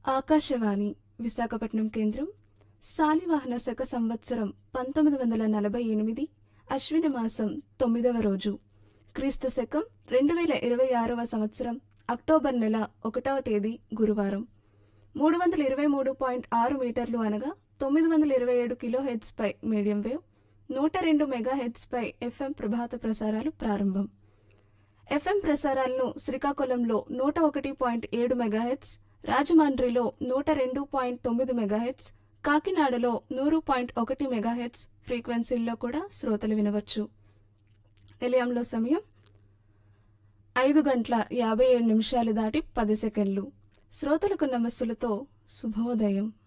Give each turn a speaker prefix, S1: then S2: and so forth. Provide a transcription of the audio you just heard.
S1: ఆకాశవాణి విశాఖపట్నం కేంద్రం శాలివాహన శక సంవత్సరం 1948 అశ్విన మాసం 9వ రోజు క్రీస్తు శకం 2026వ సంవత్సరం అక్టోబర్ నెల 1వ తేదీ గురువారం 323.6 మీటర్లు అనగా 927 కిలోహెర్ట్జ్ పై మీడియం వేవ్ 102 మెగాహెర్ట్జ్ పై ఎఫ్ఎం ప్రభాత ప్రసారాలు ప్రారంభం. ఎఫ్ఎం ప్రసారాలను శ్రీకాకుళంలో 101.7 మెగాహెర్ట్జ్, రాజమండ్రిలో 102.9 మెగాహెర్ట్జ్, కాకినాడలో 100.1 మెగాహెర్ట్జ్ ఫ్రీక్వెన్సీల్లో కూడా శ్రోతలు వినవచ్చు. నిలయంలో సమయం 5:57 దాటి 10 సెకండ్లు. శ్రోతలకు నమస్సులతో శుభోదయం.